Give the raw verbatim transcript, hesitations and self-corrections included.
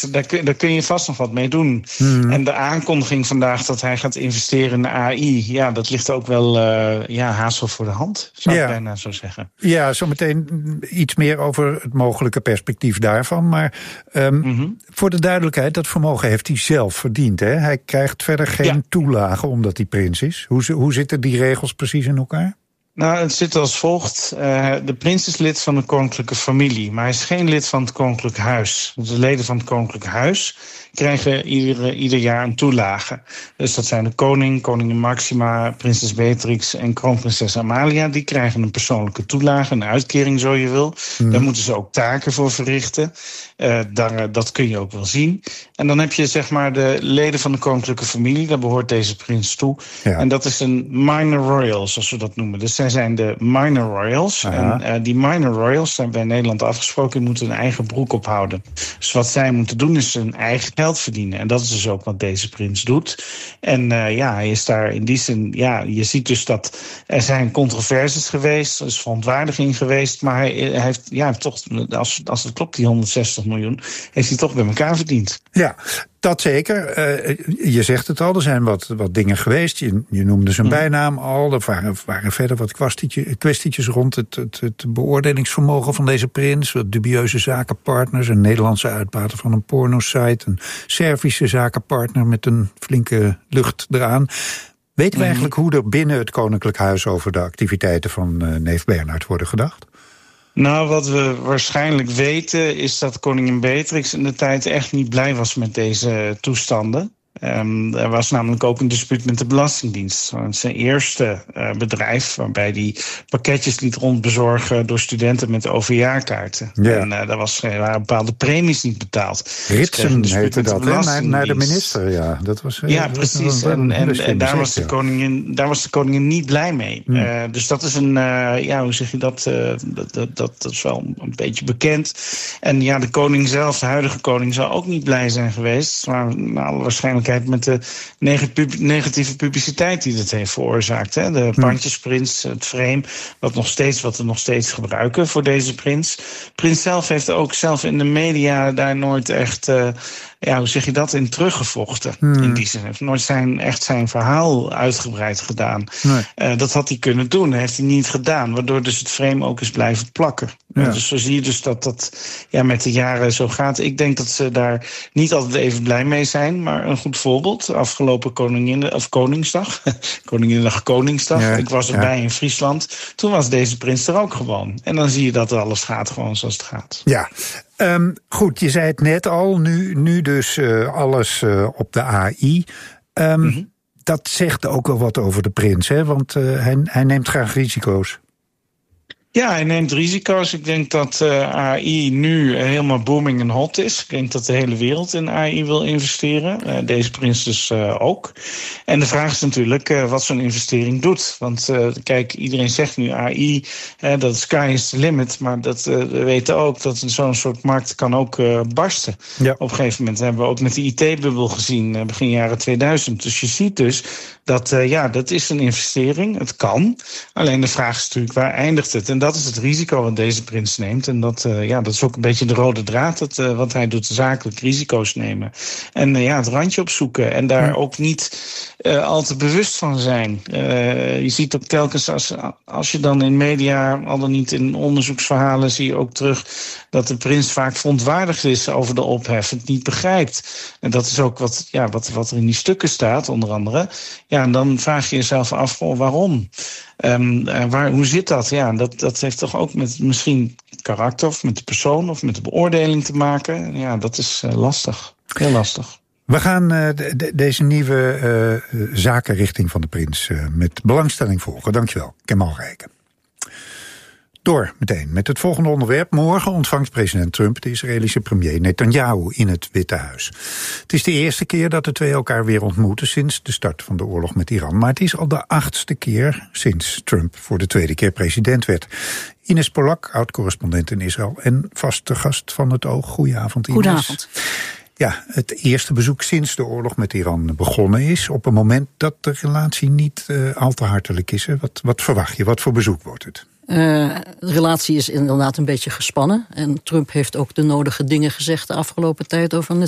daar, kun, daar kun je vast nog wat mee doen. Hmm. En de aankondiging vandaag dat hij gaat investeren in de A I... ja, dat ligt ook wel uh, ja, haast wel voor de hand, zou ja. ik bijna zo zeggen. Ja, zometeen iets meer over het mogelijke perspectief daarvan. Maar um, mm-hmm. voor de duidelijkheid, dat vermogen heeft hij zelf verdiend. Hè? Hij krijgt verder geen ja. toelage omdat hij prins is. Hoe, hoe zitten die regels precies in elkaar? Nou, het zit als volgt. Uh, de prins is lid van de koninklijke familie, maar hij is geen lid van het koninklijk huis. De leden van het koninklijk huis krijgen ieder, ieder jaar een toelage. Dus dat zijn de koning, koningin Maxima, prinses Beatrix en kroonprinses Amalia. Die krijgen een persoonlijke toelage, een uitkering zo je wil. Mm. Daar moeten ze ook taken voor verrichten. Uh, daar, dat kun je ook wel zien. En dan heb je zeg maar de leden van de koninklijke familie. Daar behoort deze prins toe. Ja. En dat is een minor royal, zoals we dat noemen. Dus zij zijn de minor royals. Aha. En uh, die minor royals zijn bij Nederland afgesproken, die moeten hun eigen broek ophouden. Dus wat zij moeten doen is hun eigen geld verdienen. En dat is dus ook wat deze prins doet. En uh, ja, hij is daar in die zin... Ja, je ziet dus dat er zijn controversies geweest. Er is verontwaardiging geweest. Maar hij, hij heeft ja, toch, als, als het klopt, die honderdzestig miljoen... heeft hij toch bij elkaar verdiend. Ja, dat zeker. Uh, je zegt het al, er zijn wat, wat dingen geweest. Je, je noemde zijn mm. bijnaam al. Er waren, waren verder wat kwestietjes rond het, het, het beoordelingsvermogen van deze prins. Wat dubieuze zakenpartners. Een Nederlandse uitbater van een pornosite. Een Servische zakenpartner met een flinke lucht eraan. Weten we eigenlijk hoe er binnen het Koninklijk Huis over de activiteiten van uh, neef Bernhard worden gedacht? Nou, wat we waarschijnlijk weten is dat koningin Beatrix in de tijd echt niet blij was met deze toestanden. Um, er was namelijk ook een dispuut met de Belastingdienst. Het is zijn eerste uh, bedrijf waarbij die pakketjes liet rondbezorgen door studenten met O V A-kaarten. Ja. En uh, daar was, er waren bepaalde premies niet betaald. Ritsen dus heette dat, hè? Naar, naar de minister, ja. Dat was, ja, dat precies. Was en en, en daar, was de koningin, daar was de koningin niet blij mee. Hmm. Uh, dus dat is een, uh, ja, hoe zeg je dat? Uh, dat, dat? Dat is wel een beetje bekend. En ja, de koning zelf, de huidige koning, zou ook niet blij zijn geweest. Maar nou, waarschijnlijk met de negatieve publiciteit die dat heeft veroorzaakt. Hè? De pandjesprins, het frame, wat, nog steeds, wat we nog steeds gebruiken voor deze prins. Prins zelf heeft ook zelf in de media daar nooit echt... Uh, ja, hoe zeg je dat, in teruggevochten. Hmm. In die zin heeft nooit zijn, echt zijn verhaal uitgebreid gedaan. Nee. Uh, dat had hij kunnen doen, dat heeft hij niet gedaan. Waardoor dus het frame ook is blijven plakken. Ja. Uh, dus zo zie je dus dat dat ja, met de jaren zo gaat. Ik denk dat ze daar niet altijd even blij mee zijn. Maar een goed voorbeeld, afgelopen koningin, of Koningsdag. Koninginnedag, Koningsdag. Ja, ik was erbij ja. in Friesland. Toen was deze prins er ook gewoon. En dan zie je dat alles gaat gewoon zoals het gaat. Ja. Um, goed, je zei het net al, nu, nu dus uh, alles uh, op de A I. Um, mm-hmm. Dat zegt ook wel wat over de prins, hè? Want uh, hij, hij neemt graag risico's. Ja, hij neemt risico's. Ik denk dat uh, A I nu helemaal booming en hot is. Ik denk dat de hele wereld in A I wil investeren. Uh, deze prins dus uh, ook. En de vraag is natuurlijk uh, wat zo'n investering doet. Want uh, kijk, iedereen zegt nu A I, uh, dat sky is the limit. Maar dat, uh, we weten ook dat zo'n soort markt kan ook uh, barsten. Ja. Op een gegeven moment hebben we ook met de I T-bubbel gezien, uh, begin jaren tweeduizend. Dus je ziet dus dat, uh, ja, dat is een investering. Het kan. Alleen de vraag is natuurlijk, waar eindigt het? En dat is het risico wat deze prins neemt. En dat, uh, ja, dat is ook een beetje de rode draad. Dat, uh, wat hij doet, zakelijk risico's nemen. En uh, ja, het randje opzoeken. En daar ja. ook niet uh, al te bewust van zijn. Uh, je ziet ook telkens, als, als je dan in media, al dan niet in onderzoeksverhalen, zie je ook terug dat de prins vaak verontwaardigd is over de ophef. Het niet begrijpt. En dat is ook wat, ja, wat, wat er in die stukken staat, onder andere. Ja, en dan vraag je jezelf af, oh, waarom? Um, uh, waar, hoe zit dat? Ja, dat, dat heeft toch ook met misschien karakter of met de persoon of met de beoordeling te maken. Ja, dat is uh, lastig. Heel lastig. We gaan uh, de, de, deze nieuwe uh, zakenrichting van de prins uh, met belangstelling volgen. Dankjewel, Kemal Rijken. Door meteen met het volgende onderwerp. Morgen ontvangt president Trump de Israëlische premier Netanyahu in het Witte Huis. Het is de eerste keer dat de twee elkaar weer ontmoeten sinds de start van de oorlog met Iran. Maar het is al de achtste keer sinds Trump voor de tweede keer president werd. Ines Polak, oud-correspondent in Israël en vaste gast van het Oog. Goedenavond, Ines. Goedenavond. Ja, het eerste bezoek sinds de oorlog met Iran begonnen is, op een moment dat de relatie niet uh, al te hartelijk is. Hè? Wat, wat verwacht je? Wat voor bezoek wordt het? Uh, de relatie is inderdaad een beetje gespannen. En Trump heeft ook de nodige dingen gezegd de afgelopen tijd over